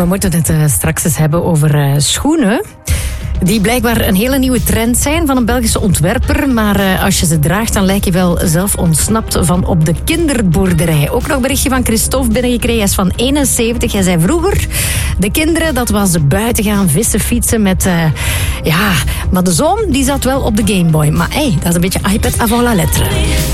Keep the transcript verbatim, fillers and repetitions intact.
We moeten het uh, straks eens hebben over uh, schoenen. Die blijkbaar een hele nieuwe trend zijn van een Belgische ontwerper. Maar uh, als je ze draagt, dan lijk je wel zelf ontsnapt van op de kinderboerderij. Ook nog een berichtje van Christophe binnengekregen. Hij is van eenenzeventig. Hij zei vroeger, de kinderen, dat was buiten gaan vissen, fietsen met... Uh, ja, maar de zoon, die zat wel op de Gameboy. Maar hey, dat is een beetje iPad avant la lettre.